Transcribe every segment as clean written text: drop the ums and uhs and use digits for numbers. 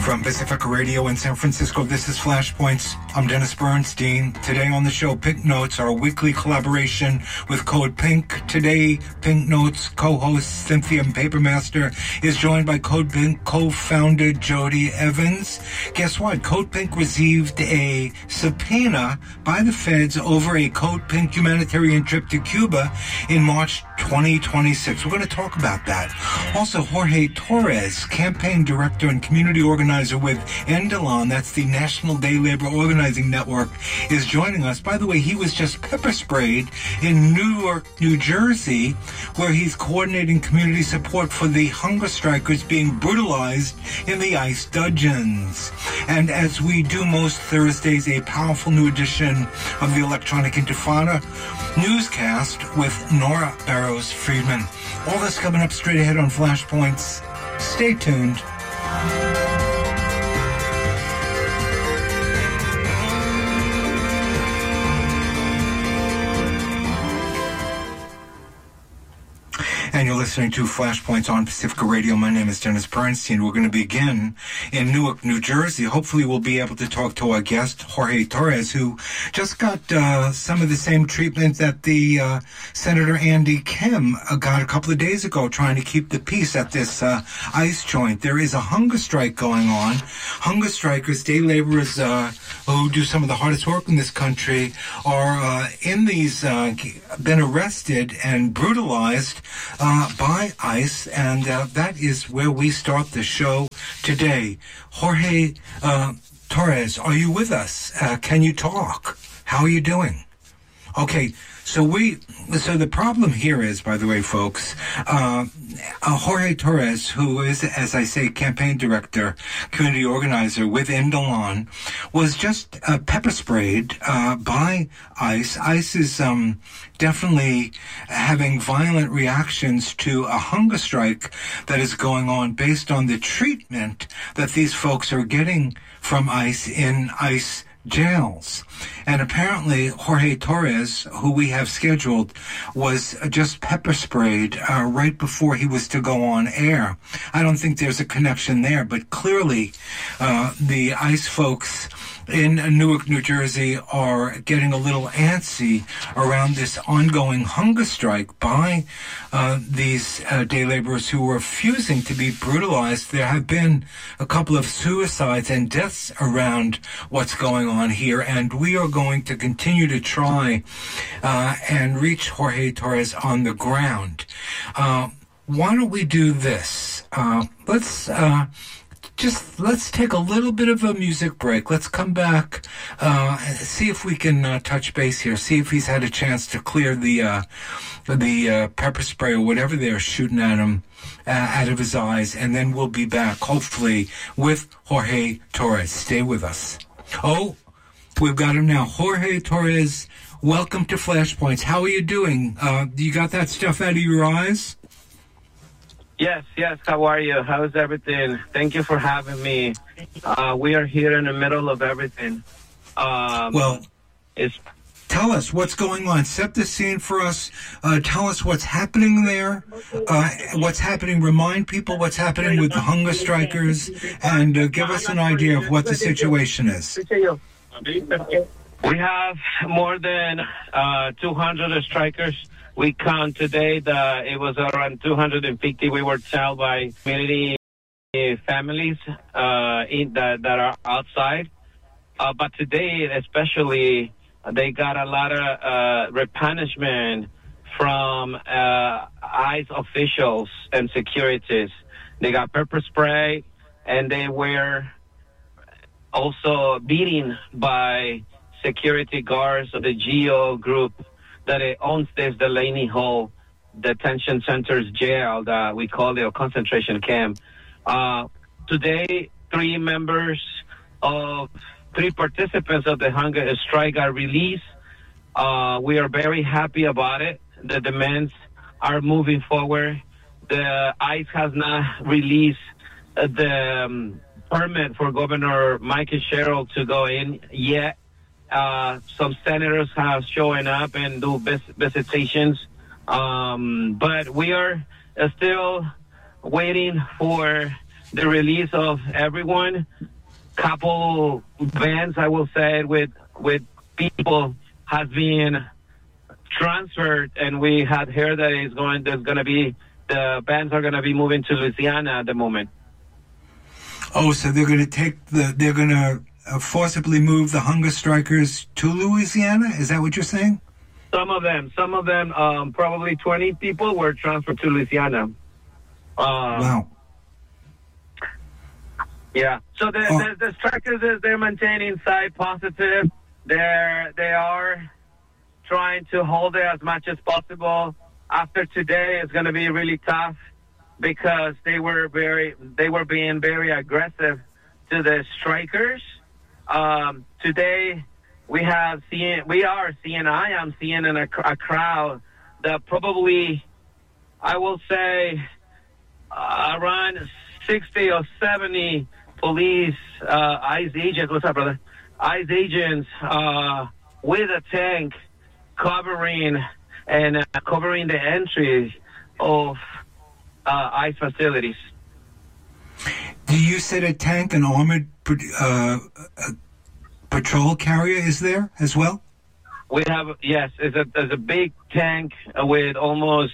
From Pacifica Radio in San Francisco, this is Flashpoints. I'm Dennis Bernstein. Today on the show, Pink Notes, our weekly collaboration with Code Pink. Today, Pink Notes co-host Cynthia Papermaster is joined by Code Pink co-founder Jody Evans. Guess what? Code Pink received a subpoena by the feds over a Code Pink humanitarian trip to Cuba in March 2026. We're going to talk about that. Also, Jorge Torres, campaign director and community organizer with Endelon, that's the National Day Labor Organizing Network, is joining us. By the way, he was just pepper sprayed in Newark, New Jersey, where he's coordinating community support for the hunger strikers being brutalized in the ICE dungeons. And as we do most Thursdays, a powerful new edition of the Electronic Intifada newscast with Nora Barrows-Friedman. All this coming up straight ahead on Flashpoints. Stay tuned. And you're listening to Flashpoints on Pacifica Radio. My name is Dennis Bernstein. We're going to begin in Newark, New Jersey. Hopefully we'll be able to talk to our guest, Jorge Torres, who just got some of the same treatment that the Senator Andy Kim got a couple of days ago, trying to keep the peace at this ICE joint. There is a hunger strike going on. Hunger strikers, day laborers who do some of the hardest work in this country, are in these, been arrested and brutalized by ICE, and that is where we start the show today. Jorge Torres, are you with us? Can you talk? How are you doing? Okay, so the problem here is, by the way, folks, Jorge Torres, who is, as I say, campaign director, community organizer with Endelon, was just pepper sprayed by ICE. ICE is definitely having violent reactions to a hunger strike that is going on based on the treatment that these folks are getting from ICE in ICE jails. And apparently Jorge Torres, who we have scheduled, was just pepper sprayed right before he was to go on air. I don't think there's a connection there, but clearly the ICE folks in Newark, New Jersey are getting a little antsy around this ongoing hunger strike by these day laborers who are refusing to be brutalized. There have been a couple of suicides and deaths around what's going on here, and we are going to continue to try and reach Jorge Torres on the ground. Why don't we do this? Let's take a little bit of a music break. Let's come back, see if we can touch base here, see if he's had a chance to clear the pepper spray or whatever they're shooting at him out of his eyes, and then we'll be back, hopefully, with Jorge Torres. Stay with us. Oh, we've got him now. Jorge Torres, welcome to Flashpoints. How are you doing? You got that stuff out of your eyes? Yes. How are you? How's everything? Thank you for having me. We are here in the middle of everything. Tell us what's going on. Set the scene for us. Tell us what's happening there. What's happening. Remind people what's happening with the hunger strikers, and give us an idea of what the situation is. We have more than 200 strikers. We count today that it was around 250 we were told by community families that are outside. But today, especially, they got a lot of replenishment from ICE officials and securities. They got pepper spray, and they were also beaten by security guards of the GEO group that it owns this Delaney Hall Detention Center's jail that we call the concentration camp. Today, three participants of the hunger strike got released. We are very happy about it. The demands are moving forward. The ICE has not released the permit for Governor Michael Sherrill to go in yet. Some senators have shown up and do visitations, but we are still waiting for the release of everyone. Couple bands, I will say, with people has been transferred, and we had heard that the bands are going to be moving to Louisiana at the moment. Oh, so they're going to forcibly move the hunger strikers to Louisiana? Is that what you're saying? Some of them, probably 20 people were transferred to Louisiana. Wow. Yeah. So the strikers, they're maintaining side positive. They are trying to hold it as much as possible. After today, it's going to be really tough because they were being very aggressive to the strikers. Today I am seeing in a crowd that probably, I will say, around 60 or 70 police, ICE agents. What's up, brother? ICE agents with a tank covering the entry of ICE facilities. You said a tank, an armored patrol carrier is there as well? We have, yes, there's a big tank with almost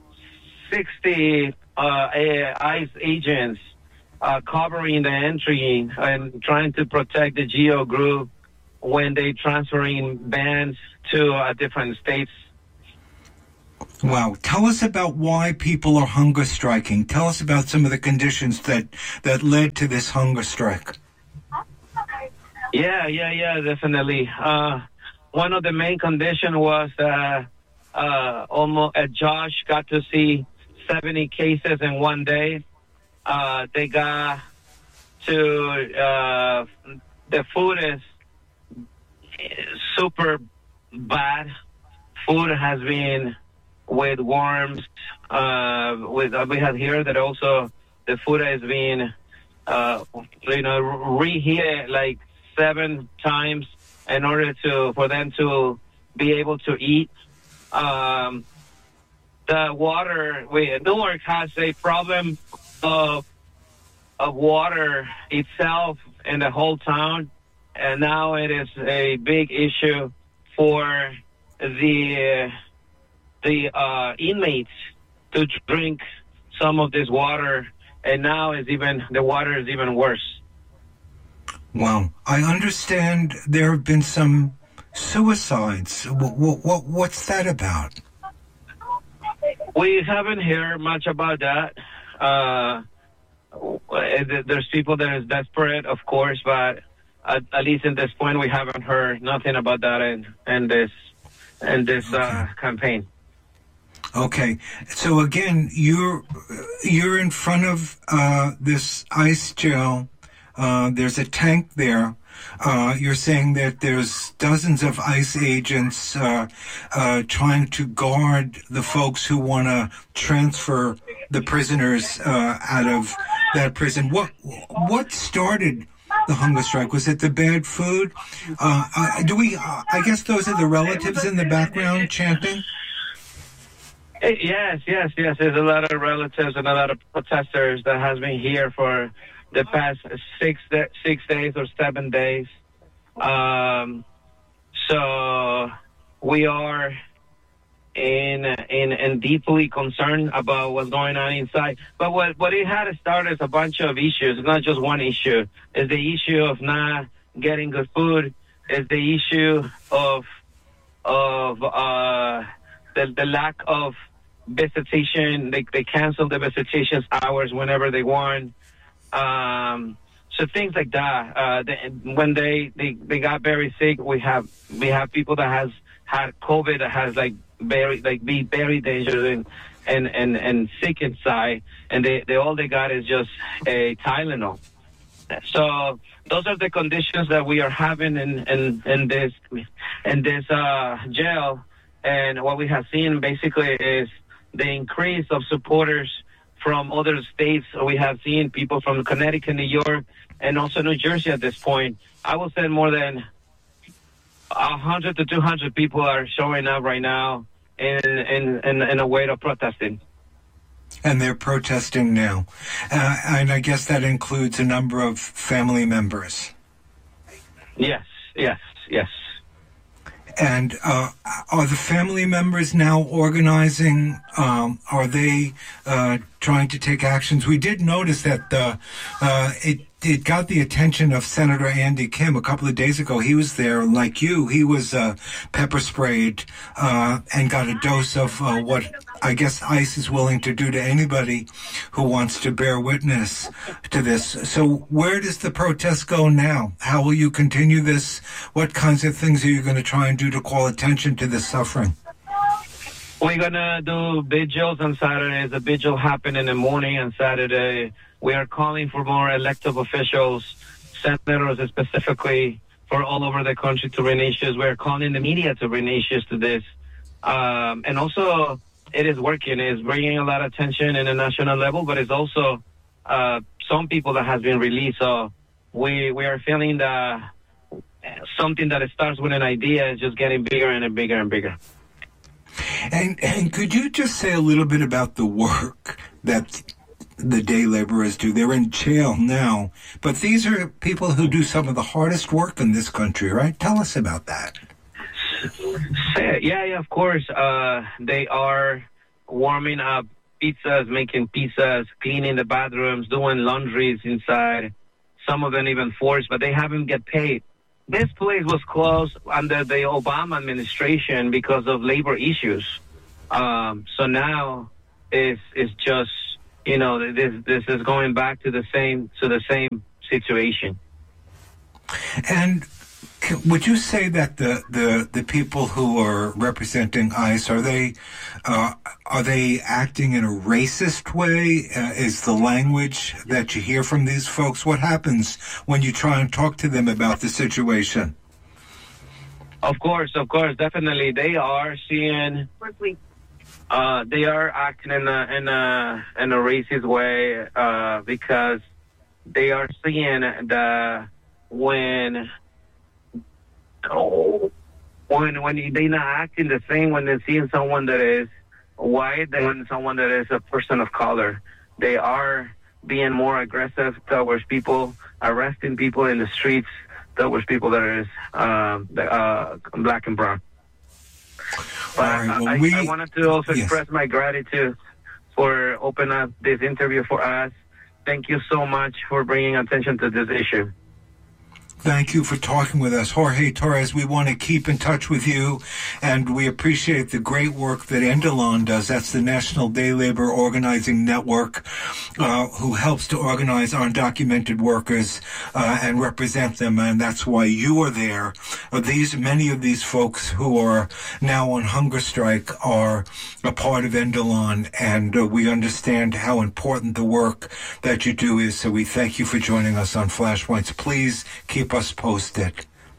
60 ICE agents covering the entry and trying to protect the GEO group when they transferring bands to different states. Wow. Tell us about why people are hunger striking. Tell us about some of the conditions that led to this hunger strike. Yeah, definitely. One of the main conditions was Josh got to see 70 cases in one day. They got to the food is super bad. Food has been with worms. We have here that also the food has been reheated like 7 times in order for them to be able to eat. The water, Newark has a problem of water itself in the whole town, and now it is a big issue for the inmates to drink some of this water, and now the water is even worse. Wow. I understand there have been some suicides. What's that about? We haven't heard much about that. There's people that is desperate, of course, but at least at this point, we haven't heard nothing about that in this campaign. Okay, so again, you're in front of this ICE jail. There's a tank there. You're saying that there's dozens of ICE agents trying to guard the folks who want to transfer the prisoners out of that prison. What started the hunger strike? Was it the bad food? I guess those are the relatives in the background chanting? Yes. There's a lot of relatives and a lot of protesters that has been here for the past 6 days or 7 days. So we are in deeply concerned about what's going on inside. But what it had started is a bunch of issues. It's not just one issue. It's the issue of not getting good food. It's the issue of the lack of visitation. They cancel the visitation hours whenever they want. So things like that. When they got very sick, we have people that has had COVID that has be very dangerous and sick inside, and they all they got is just a Tylenol. So those are the conditions that we are having in this jail, and what we have seen basically is the increase of supporters from other states. We have seen people from Connecticut, New York, and also New Jersey at this point. I will say more than 100 to 200 people are showing up right now in a way of protesting. And they're protesting now. And I guess that includes a number of family members. Yes. And are the family members now organizing? Are they trying to take actions? We did notice that it got the attention of Senator Andy Kim a couple of days ago. He was there, like you. He was pepper sprayed and got a dose of what I guess ICE is willing to do to anybody who wants to bear witness to this. So where does the protest go now? How will you continue this? What kinds of things are you going to try and do to call attention to this suffering? We're going to do vigils on Saturday. The vigil happened in the morning on Saturday. We are calling for more elected officials, senators specifically, for all over the country to bring issues. We're calling the media to bring issues to this. And also, it is working. It's bringing a lot of attention in the national level, but it's also some people that has been released. So we are feeling that something that starts with an idea is just getting bigger and bigger and bigger. And could you just say a little bit about the work that the day laborers do? They're in jail now, but these are people who do some of the hardest work in this country, right? Tell us about that. Yeah, of course. They are warming up pizzas, making pizzas, cleaning the bathrooms, doing laundries inside. Some of them even forced, but they haven't get paid. This place was closed under the Obama administration because of labor issues. So now it's just, this is going back to the same situation. And would you say that the people who are representing ICE, are they acting in a racist way? Is the language that you hear from these folks? What happens when you try and talk to them about the situation? Of course, definitely. They are seeing. They are acting in a racist way because they are seeing that when they're not acting the same when they're seeing someone that is white than someone that is a person of color. They are being more aggressive towards people, arresting people in the streets towards people that is black and brown. But I wanted to also express my gratitude for opening up this interview for us. Thank you so much for bringing attention to this issue. Thank you for talking with us. Jorge Torres, we want to keep in touch with you, and we appreciate the great work that Endelon does. That's the National Day Labor Organizing Network, who helps to organize undocumented workers and represent them, and that's why you are there. Many of these folks who are now on hunger strike are a part of Endelon, and we understand how important the work that you do is, so we thank you for joining us on Flashpoints. Please keep us posted.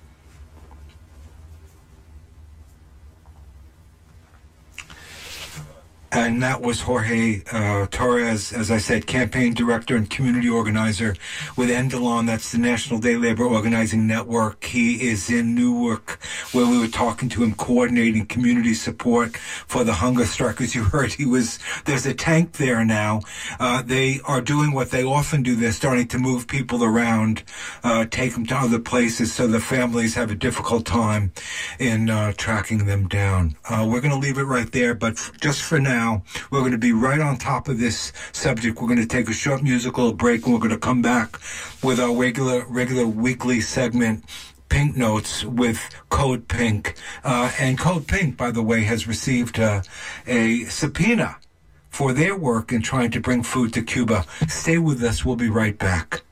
And that was Jorge Torres, as I said, campaign director and community organizer with Endelon. That's the National Day Labor Organizing Network. He is in Newark, where we were talking to him, coordinating community support for the hunger strikers. You heard there's a tank there now. They are doing what they often do. They're starting to move people around, take them to other places, so the families have a difficult time in tracking them down. We're going to leave it right there, but just for now, we're going to be right on top of this subject. We're going to take a short musical break, and we're going to come back with our regular weekly segment, Pink Notes, with Code Pink. And Code Pink, by the way, has received a subpoena for their work in trying to bring food to Cuba. Stay with us. We'll be right back.